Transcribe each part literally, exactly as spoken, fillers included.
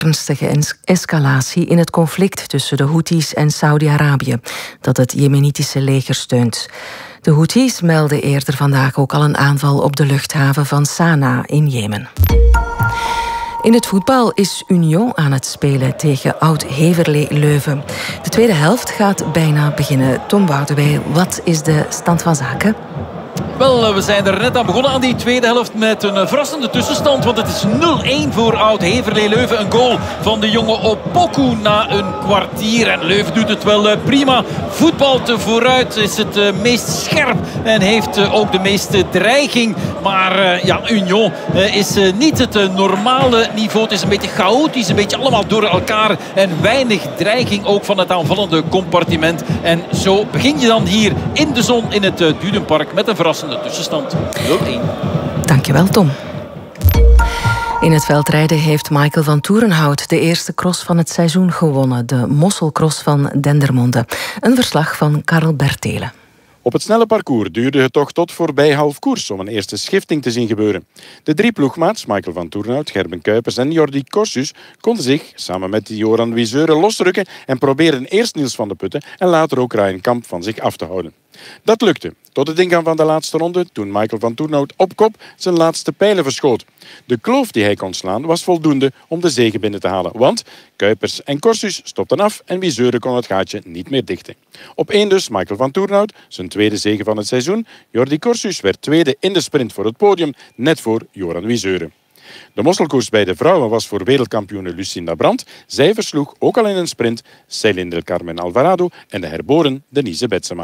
ernstige es- escalatie in het conflict tussen de Houthis en Saudi-Arabië, dat het Jemenitische leger steunt. De Houthis melden eerder vandaag ook al een aanval op de luchthaven van Sanaa in Jemen. In het voetbal is Union aan het spelen tegen Oud-Heverlee Leuven. De tweede helft gaat bijna beginnen. Tom Boudewijn, wat is de stand van zaken? Wel, we zijn er net aan begonnen aan die tweede helft met een verrassende tussenstand. Want het is nul-één voor Oud-Heverlee Leuven. Een goal van de jonge Opoku na een kwartier. En Leuven doet het wel prima. Voetbalt vooruit, is het meest scherp en heeft ook de meeste dreiging. Maar ja, Union is niet het normale niveau. Het is een beetje chaotisch, een beetje allemaal door elkaar. En weinig dreiging ook van het aanvallende compartiment. En zo begin je dan hier in de zon in het Dudenpark met een verrassende tussenstand nul-één. Dankjewel, Tom. In het veldrijden heeft Michael van Toerenhout de eerste cross van het seizoen gewonnen. De Mosselcross van Dendermonde. Een verslag van Karel Bertelen. Op het snelle parcours duurde het toch tot voorbij half koers om een eerste schifting te zien gebeuren. De drie ploegmaats, Michael van Toerenhout, Gerben Kuipers en Jordi Corsus, konden zich, samen met Joran Wieseuren, losrukken en probeerden eerst Niels van de Putten en later ook Ryan Kamp van zich af te houden. Dat lukte, tot het ingaan van de laatste ronde, toen Michael van Toerenhout op kop zijn laatste pijlen verschoot. De kloof die hij kon slaan was voldoende om de zege binnen te halen, want Kuipers en Corsus stopten af en Wieseuren kon het gaatje niet meer dichten. Op één dus Michael van Toerenhout, zijn tweede zege van het seizoen. Jordi Corsus werd tweede in de sprint voor het podium, net voor Joran Wieseuren. De mosselkoers bij de vrouwen was voor wereldkampioene Lucinda Brandt. Zij versloeg ook al in een sprint Celine del Carmen Alvarado en de herboren Denise Betsema.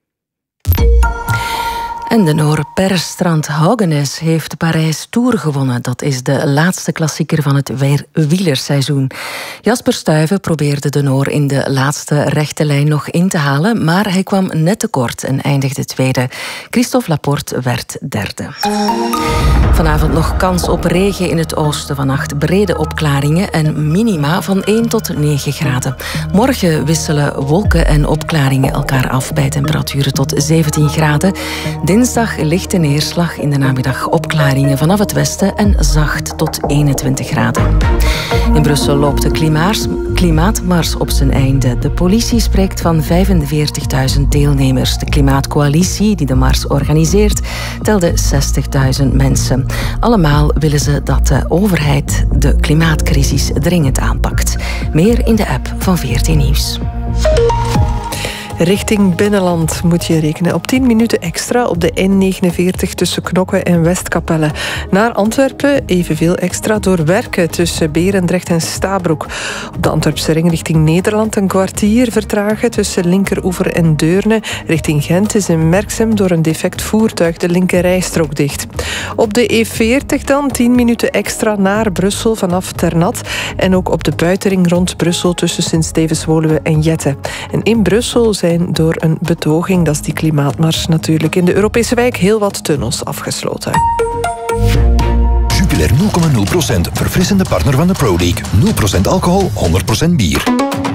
En de Noor Per Strand Haugenes heeft Parijs Tour gewonnen. Dat is de laatste klassieker van het wielerseizoen. Jasper Stuyven probeerde de Noor in de laatste rechte lijn nog in te halen, maar hij kwam net tekort en eindigde tweede. Christophe Laporte werd derde. Vanavond nog kans op regen in het oosten. Vannacht brede opklaringen en minima van één tot negen graden. Morgen wisselen wolken en opklaringen elkaar af bij temperaturen tot zeventien graden. Dinsdag lichte neerslag, in de namiddag opklaringen vanaf het westen en zacht tot eenentwintig graden. In Brussel loopt de klimaars, klimaatmars op zijn einde. De politie spreekt van vijfenveertigduizend deelnemers. De Klimaatcoalitie, die de mars organiseert, telde zestigduizend mensen. Allemaal willen ze dat de overheid de klimaatcrisis dringend aanpakt. Meer in de app van V R T Nieuws. Richting binnenland moet je rekenen op tien minuten extra op de N negenenveertig tussen Knokke en Westkapelle. Naar Antwerpen evenveel extra door werken tussen Berendrecht en Stabroek. Op de Antwerpse ring richting Nederland een kwartier vertragen tussen Linkeroever en Deurne. Richting Gent is in Merksem door een defect voertuig de linkerrijstrook dicht. Op de E veertig dan tien minuten extra naar Brussel vanaf Ternat. En ook op de buitenring rond Brussel tussen Sint-Stevens-Woluwe en Jette. En in Brussel zijn door een betoging, dat is die klimaatmars natuurlijk, in de Europese wijk heel wat tunnels afgesloten. Jupiler nul komma nul procent, verfrissende partner van de Pro League. nul procent alcohol, honderd procent bier.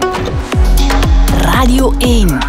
Radio één.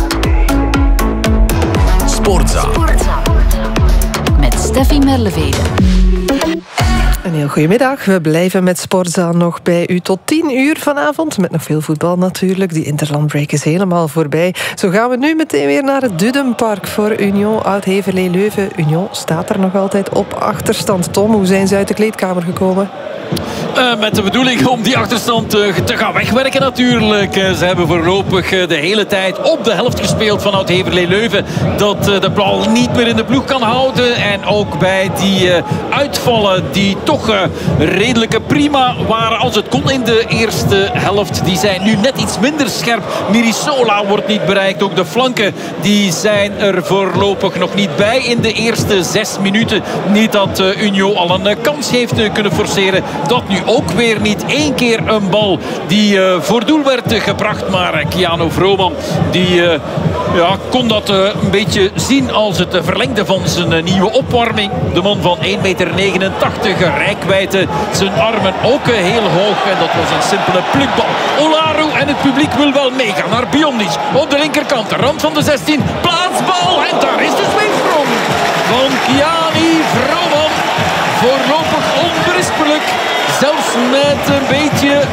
Sportza. Sportza. Met Steffi Merlevede. Een heel goedemiddag. We blijven met Sportza nog bij u tot tien uur vanavond. Met nog veel voetbal natuurlijk. Die interlandbreak is helemaal voorbij. Zo gaan we nu meteen weer naar het Dudenpark voor Union Oud-Heverlee Leuven. Union staat er nog altijd op achterstand. Tom, hoe zijn ze uit de kleedkamer gekomen? Uh, met de bedoeling om die achterstand uh, te gaan wegwerken natuurlijk. Uh, ze hebben voorlopig uh, de hele tijd op de helft gespeeld van Oud-Heverlee Leuven. Dat uh, de bal niet meer in de ploeg kan houden. En ook bij die uh, uitvallen die toch uh, redelijk prima waren als het kon in de eerste helft. Die zijn nu net iets minder scherp. Mirisola wordt niet bereikt. Ook de flanken die zijn er voorlopig nog niet bij in de eerste zes minuten. Niet dat uh, Union al een uh, kans heeft uh, kunnen forceren. Dat nu ook weer niet. Eén keer een bal die uh, voor doel werd uh, gebracht. Maar uh, Keanu Vrooman die uh, ja, kon dat uh, een beetje zien als het uh, verlengde van zijn uh, nieuwe opwarming. De man van één komma negenentachtig meter rijkwijde. Zijn armen ook uh, heel hoog. En dat was een simpele plukbal. Olaru en het publiek wil wel meegaan naar Biondic. Op de linkerkant, de rand van de zestien. Plaatsbal en daar is de zweefsprong van Keanu Vrooman. Voorlopig onberispelijk. Zelfs met een beetje